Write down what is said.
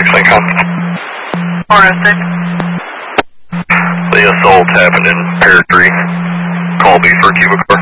406 Lincoln. 406. The assault happened in Pear Tree. Call me for Cuba